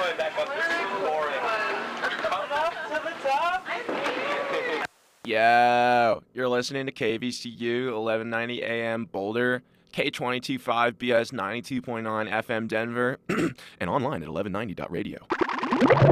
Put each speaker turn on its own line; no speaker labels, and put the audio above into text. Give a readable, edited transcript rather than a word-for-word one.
going back up. This is boring. Come up to the top.
Yo, you're listening to KVCU 1190 AM Boulder, K22.5 BS 92.9 FM Denver, and online at 1190.radio.